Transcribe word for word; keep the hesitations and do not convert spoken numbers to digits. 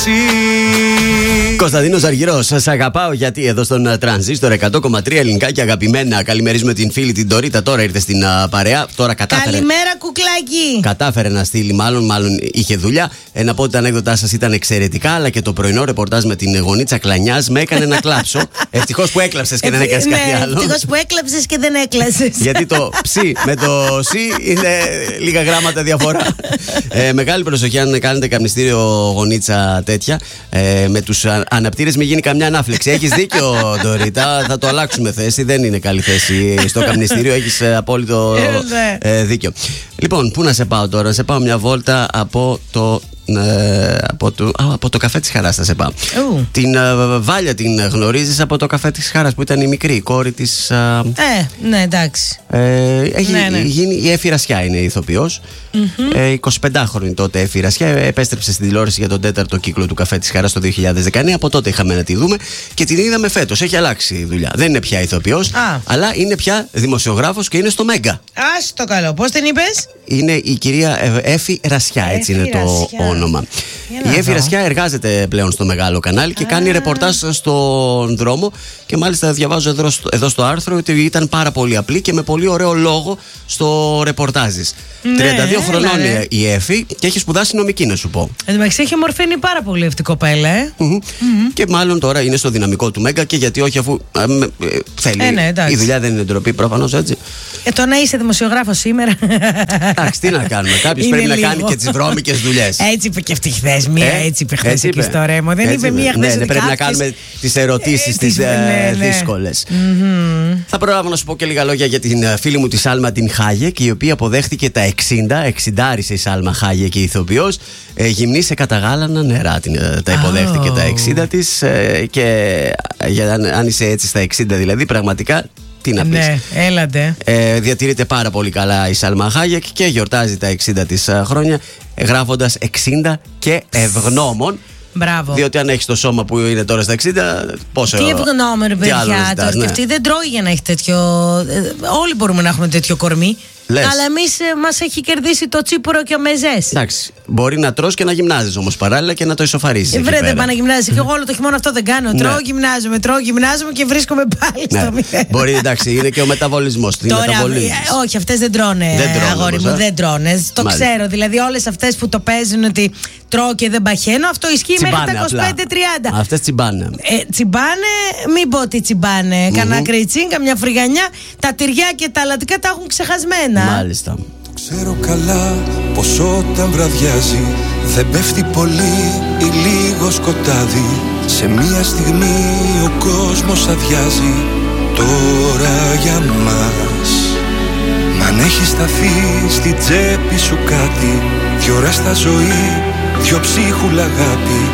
Κωνσταντίνος Αργυρός, σας αγαπάω γιατί εδώ στον Τρανζίστορ εκατό κόμμα τρία ελληνικά και αγαπημένα. Καλημερίζουμε την φίλη την Ντορίτα, τώρα ήρθε στην uh, παρέα. Τώρα κατάφερε. Καλημέρα, κουκλάκι. Κατάφερε να στείλει, μάλλον, μάλλον είχε δουλειά. Ε, να πω ότι τα ανέκδοτά σας ήταν εξαιρετικά, αλλά και το πρωινό ρεπορτάζ με την γονίτσα Κλανιάς με έκανε να κλάψω. Ευτυχώς που έκλαψες και δεν έκανες κάτι άλλο. Ευτυχώς που έκλαψες και δεν έκλασες. Γιατί το ψι με το σι είναι λίγα γράμματα διαφορά. ε, μεγάλη προσοχή αν κάνετε καπνιστήριο γονίτσα τέτοια. Ε, με τους αναπτήρες μην γίνει καμιά ανάφλεξη. Έχεις δίκιο, Ντορίτα. Θα το αλλάξουμε θέση. Δεν είναι καλή θέση στο καπνιστήριο. Έχεις απόλυτο ε, δίκιο. Λοιπόν, πού να σε πάω τώρα? Να σε πάω μια βόλτα από το. Ε, από, το, α, από το καφέ της Χαράς θα σε πάω. uh. Την ε, Βάλια την γνωρίζεις από το καφέ της Χαράς που ήταν η μικρή η κόρη της. Ε, ναι, εντάξει. ε, Έχει ναι, ναι. γίνει η Έφη Ρασιά, είναι ηθοποιός. mm-hmm. ε, εικοσιπεντάχρονη τότε Έφη Ρασιά. Επέστρεψε στην τηλεόραση για τον τέταρτο κύκλο του καφέ της Χαράς το δύο χιλιάδες δεκαεννιά. Από τότε είχαμε να τη δούμε και την είδαμε φέτος. Έχει αλλάξει η δουλειά. Δεν είναι πια ηθοποιός, ah. αλλά είναι πια δημοσιογράφος και είναι στο Μέγκα. Ας το καλό. Πώς την είπες? Είναι η κυρία Έφη Ρασιά, έτσι είναι το όνομα. Η Έφη Ρασιά εργάζεται πλέον στο μεγάλο κανάλι και ah. κάνει ρεπορτάζ στον δρόμο. Και μάλιστα διαβάζω εδώ, εδώ στο άρθρο ότι ήταν πάρα πολύ απλή και με πολύ ωραίο λόγο στο ρεπορτάζ της. Ναι, τριάντα δύο χρονών ναι. η Έφη και έχει σπουδάσει νομική, να σου πω. Εν τω μεταξύ έχει ομορφαίνει πάρα πολύ αυτή η κοπέλα, ε. Mm-hmm. Mm-hmm. Και μάλλον τώρα είναι στο δυναμικό του Μέγκα και γιατί όχι, αφού ε, ε, θέλει. Ε, ναι, η δουλειά δεν είναι ντροπή, προφανώς, έτσι. Ε, το να είσαι δημοσιογράφος σήμερα. Εντάξει, τι να κάνουμε. Κάποιος πρέπει λίγο. να κάνει και τις βρώμικες δουλειές. Έτσι είπε και αυτή χθες. Μία ε, έτσι είπε χθες εκεί στο Ρέμο. Δεν είπε μία χθες. Ναι, ναι, πρέπει να κάνουμε τις ερωτήσεις τις δύσκολες. Θα προλάβω να σου πω και λίγα λόγια για την φίλη μου τη Σάλμα την Χάγεκ, η οποία αποδέχτηκε τα εξήντα, εξηντάρισε η Σάλμα Χάγεκ και ηθοποιός. Ε, γυμνή σε καταγάλανα νερά την, τα υποδέχτηκε oh. τα εξήντα της. Ε, και για, αν, αν είσαι έτσι στα εξήντα δηλαδή, πραγματικά. Τι να πεις. Ναι, έλατε. Ε, διατηρείται πάρα πολύ καλά η Σάλμα Χάγεκ και γιορτάζει τα εξήντα της χρόνια, γράφοντας εξήντα και ευγνώμων. Μπράβο. Διότι αν έχει το σώμα που είναι τώρα στα εξήντα, πόσο. Τι ευγνώμων, παιδιά. Τώρα ναι. αυτή δεν τρώει για να έχει τέτοιο. Όλοι μπορούμε να έχουμε τέτοιο κορμί. Λες. Αλλά εμείς ε, μας έχει κερδίσει το τσίπουρο και ο μεζές. Εντάξει. Μπορεί να τρως και να γυμνάζεις όμως παράλληλα και να το ισοφαρίσεις. Ε, βρέτε, πάνε να γυμνάζεις. Και εγώ όλο το χειμώνα αυτό δεν κάνω. Τρώω, γυμνάζομαι, τρώω, γυμνάζομαι και βρίσκομαι πάλι ναι. στο μηδέν. Μπορεί, εντάξει, είναι και ο μεταβολισμός. Τώρα, όχι, αυτές δεν τρώνε. Δεν τρώνε, αγόρι μου, δεν τρώνε. Το Μάλιστα. ξέρω. Δηλαδή, όλες αυτές που το παίζουν ότι τρώω και δεν παχαίνω, αυτό ισχύει τσιμπάνε μέχρι τα είκοσι πέντε τριάντα. Αυτές τσιμπάνε. Ε, τσιμπάνε, μην πω ότι τσιμπάνε. Mm-hmm. Κανένα κριτσίν, καμιά φρυγανιά. Τα τυριά και τα αλατικά τα έχουν ξεχασμένα. Μάλιστα. Ξέρω καλά πως όταν βραδιάζει δεν πέφτει πολύ ή λίγο σκοτάδι. Σε μία στιγμή ο κόσμος αδειάζει τώρα για μας. Μ' αν έχει σταθεί στη τσέπη σου κάτι, δυο ώρα στα ζωή, δυο ψίχουλα αγάπη.